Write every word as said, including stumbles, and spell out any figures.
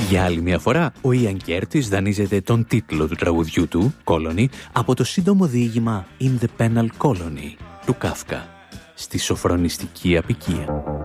Για άλλη μια φορά, ο Ιαν Κέρτις δανείζεται τον τίτλο του τραγουδιού του, Colony, από το σύντομο διήγημα In the Penal Colony του Κάφκα, στη σοφρονιστική απικία.